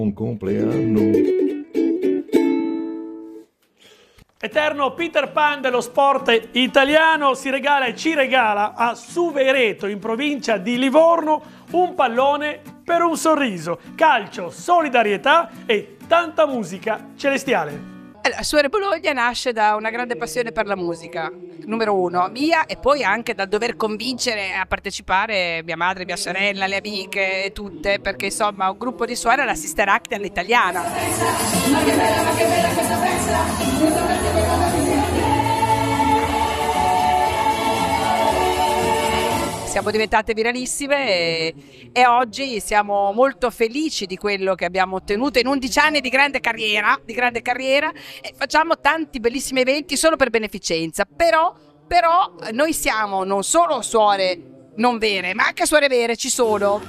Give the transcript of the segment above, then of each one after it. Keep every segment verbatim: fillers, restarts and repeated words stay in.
Un compleanno. Eterno Peter Pan dello sport italiano si regala e ci regala a Suvereto, in provincia di Livorno, un pallone per un sorriso. Calcio, solidarietà e tanta musica celestiale. Allora, Suore Bologna nasce da una grande passione per la musica, numero uno, mia, e poi anche dal dover convincere a partecipare mia madre, mia sorella, le amiche, tutte, perché insomma un gruppo di suore è la Sister Act all'italiana. Siamo diventate viralissime e, e oggi siamo molto felici di quello che abbiamo ottenuto in undici anni di grande carriera, di grande carriera e facciamo tanti bellissimi eventi solo per beneficenza, però, però noi siamo non solo suore non vere, ma anche suore vere, ci sono.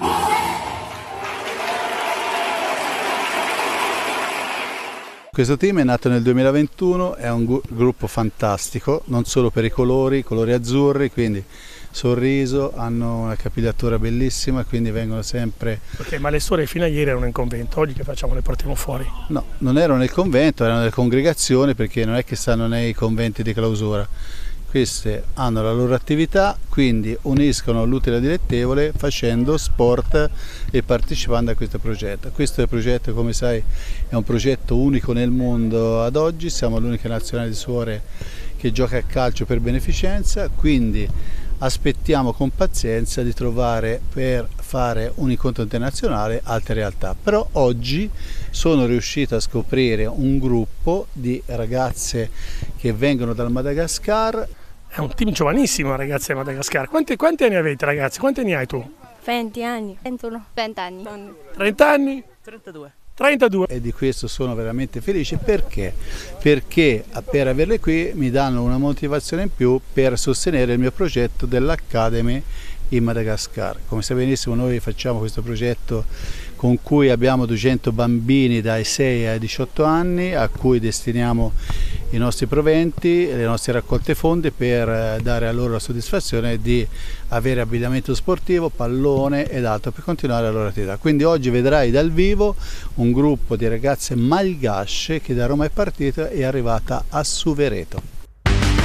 Questo team è nato nel duemilaventuno, è un gruppo fantastico, non solo per i colori, i colori azzurri, quindi sorriso, hanno una capigliatura bellissima, quindi vengono sempre... Ok, ma le suore fino a ieri erano in convento, oggi che facciamo, le portiamo fuori? No, non erano nel convento, erano nelle congregazioni, perché non è che stanno nei conventi di clausura. Queste hanno la loro attività, quindi uniscono l'utile al dilettevole facendo sport e partecipando a questo progetto. Questo è progetto, come sai, è un progetto unico nel mondo ad oggi, siamo l'unica nazionale di suore che gioca a calcio per beneficenza, quindi aspettiamo con pazienza di trovare per fare un incontro internazionale altre realtà. Però oggi sono riuscito a scoprire un gruppo di ragazze che vengono dal Madagascar. È un team giovanissimo, ragazzi, del Madagascar. Quanti, quanti anni avete, ragazzi? Quanti anni hai tu? venti anni. ventuno. venti anni. trenta anni? trentadue. trentadue. E di questo sono veramente felice. Perché? Perché per averle qui mi danno una motivazione in più per sostenere il mio progetto dell'Academy in Madagascar. Come sa benissimo, noi facciamo questo progetto con cui abbiamo duecento bambini dai sei ai diciotto anni a cui destiniamo i nostri proventi, le nostre raccolte fondi per dare a loro la soddisfazione di avere abbigliamento sportivo, pallone ed altro per continuare la loro attività. Quindi oggi vedrai dal vivo un gruppo di ragazze malgasce che da Roma è partita e è arrivata a Suvereto.